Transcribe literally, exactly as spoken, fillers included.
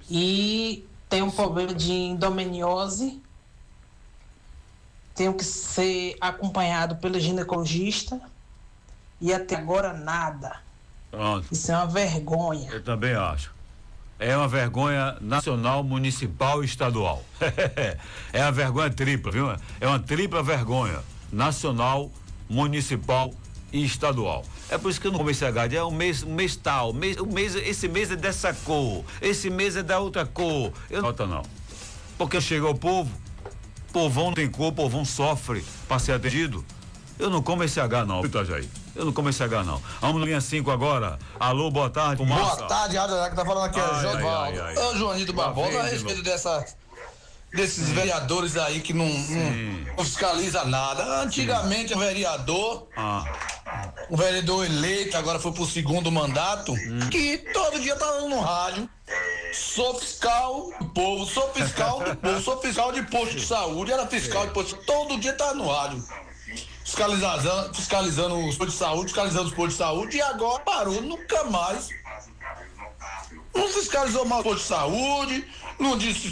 e tenho um problema de endometriose. Tenho que ser acompanhado pelo ginecologista e até agora nada. Pronto. Isso é uma vergonha. Eu também acho. É uma vergonha nacional, municipal e estadual. É uma vergonha tripla, viu? É uma tripla vergonha nacional, municipal e estadual. É por isso que eu não comecei a gadar. É um mês, um mês tal, mês, um mês, esse mês é dessa cor, esse mês é da outra cor. Eu não não. Porque chega o povo, povão não tem cor, povão sofre para ser atendido. Eu não como esse H não, Itajaí. Eu não como esse H não. Vamos na linha cinco agora. Alô, boa tarde. Boa tarde, Rádio que tá falando aqui, é Jovaldo. Ô, Joanito Barbosa, a respeito dessa, desses vereadores aí que não, não, não fiscaliza nada. Antigamente o vereador, ah. o vereador eleito, agora foi pro segundo mandato, hum. que todo dia tava no rádio. Sou fiscal do povo, sou fiscal do povo, sou fiscal de posto de saúde, era fiscal de posto, todo dia tava no rádio. Fiscalizando, fiscalizando os postos de saúde, fiscalizando os postos de saúde, e agora parou, nunca mais. Não fiscalizou mais os postos de saúde, não disse